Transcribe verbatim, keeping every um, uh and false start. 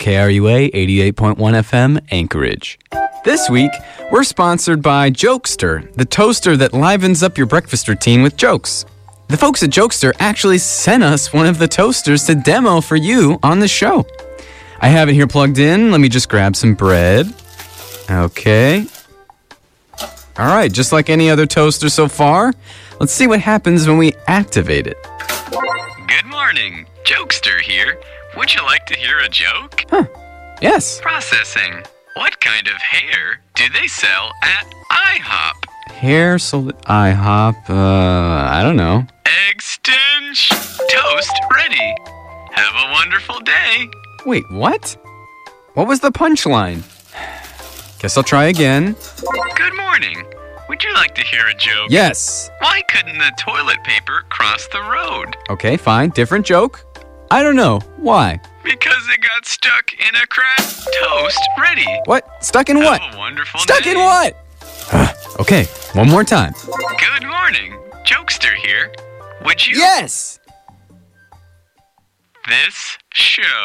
K R U A eighty-eight point one F M, Anchorage. This week, we're sponsored by Jokester, the toaster that livens up your breakfast routine with jokes. The folks at Jokester actually sent us one of the toasters to demo for you on the show. I have it here plugged in. Let me just grab some bread. Okay. All right, just like any other toaster so far, let's see what happens when we activate it. Good morning, Jokester here. Would you like to hear a joke? Huh, yes. Processing. What kind of hair do they sell at IHOP? Hair sold at IHOP, uh, I don't know. Extension. Toast ready. Have a wonderful day. Wait, what? What was the punchline? Guess I'll try again. Good morning. Would you like to hear a joke? Yes. Why couldn't the toilet paper cross the road? Okay, fine. Different joke. I don't know. Why? Because it got stuck in a crack. Toast ready. What? Stuck in what? Have a wonderful Stuck day. in what? Okay, one more time. Good morning. Jokester here. Would you... Yes! This show